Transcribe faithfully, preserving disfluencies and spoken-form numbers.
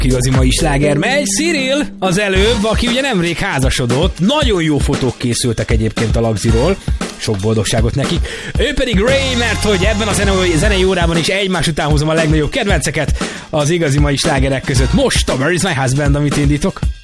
Igazi mai sláger megy. Cyril az előbb, aki ugye nemrég házasodott. Nagyon jó fotók készültek egyébként a Lagziról. Sok boldogságot nekik. Ő pedig Ray, mert hogy ebben a zenei órában is egymás után hozom a legnagyobb kedvenceket az igazi mai slágerek között. Most a Where is my husband, amit indítok.